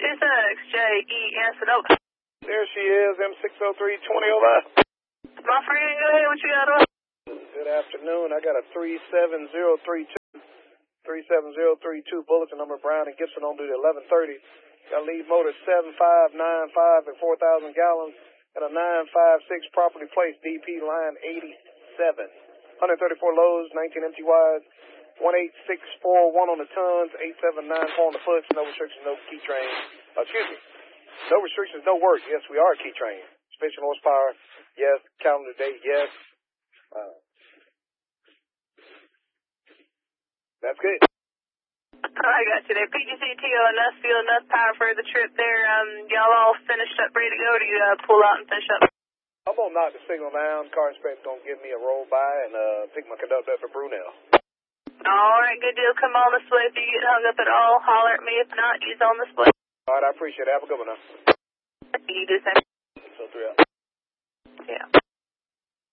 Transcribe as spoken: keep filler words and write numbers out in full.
two six J E S and over. There she is, M six oh three twenty over. My friend, go ahead, what you got on? Good afternoon, I got a three seven zero three two, three seven zero three two bulletin number Brown and Gibson on duty eleven thirty. Got lead motor seven five nine five and four thousand gallons and a nine five six properly placed D P line eighty-seven. one thirty-four loads, nineteen empty wides, one eight six four one on the tons, eight seven nine four on the foots, no restrictions, no key train. Uh, excuse me, no restrictions, no work. Yes, we are a key train. Sufficient horsepower, yes. Calendar date, yes. Uh, that's good. I got you there. P G C T O, enough fuel, enough power for the trip there. Um, y'all all finished up, ready to go? Do you uh, pull out and finish up? I'm going to knock the signal down. Car inspector's going to give me a roll by and uh, pick my conductor up for Brunel. All right, good deal. Come on this way. If you get hung up at all, holler at me. If not, he's on this way. All right, I appreciate it. Have a good one now. You do the same. So three out. Yeah.